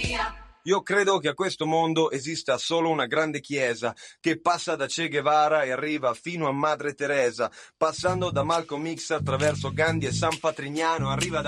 Io credo che a questo mondo esista solo una grande chiesa che passa da Che Guevara e arriva fino a Madre Teresa, passando da Malcolm X attraverso Gandhi e San Patrignano, arriva da